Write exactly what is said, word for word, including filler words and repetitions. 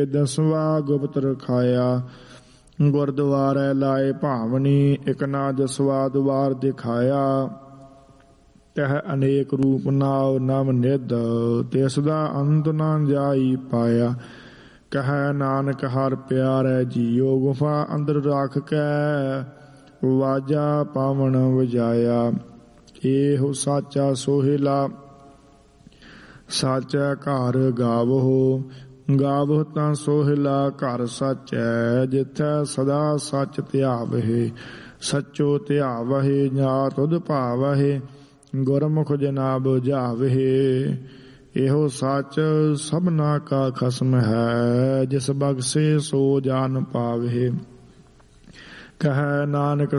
ਦਸਵਾ ਗੁਪਤ ਰਖਾਇਆ। ਗੁਰਦੁਆਰੇ ਲਾਏ ਭਾਵਨੀ, ਇਕ ਨਾ ਦਸਵਾ ਦੁਆਰ ਦਿਖਾਇਆ। ਤਹ ਅਨੇਕ ਰੂਪ ਨਾਉ ਨਵ ਨਿਧ, ਤਿਸ ਦਾ ਅੰਤ ਨਾ ਜਾਈ ਪਾਇਆ। ਕਹਿ ਨਾਨਕ ਹਰ ਪਿਆਰੈ ਜੀਉ, ਗੁਫਾ ਅੰਦਰ ਰੱਖ ਕੇ ਵਾਜਾ ਪਾਵਨ ਵਜਾਇਆ। ਇਹੋ ਸਾਚਾ ਸੋਹਿਲਾ, ਸਾਚੈ ਘਰ ਗਾਵੋ। ਗਾਵੋ ਤਾਂ ਸੋਹਿਲਾ ਘਰ ਸਾਚੈ, ਜਿਥੈ ਸਦਾ ਸੱਚ ਧਿਆਵਹਿ। ਸੱਚੋ ਧਿਆਵਹਿ ਜਾ ਤੁਧ ਭਾਵਹਿ, ਗੁਰਮੁਖ ਜਨਾ ਬੁਝਾਵਹਿ। ਇਹੋ ਸੱਚ ਸਭਨਾ ਕਾ ਖਸਮ ਹੈ, ਜਿਸ ਬਖਸ਼ੇ ਸੋ ਜਾਨ ਪਾਵਹਿ। ਕਹਿ ਨਾਨਕ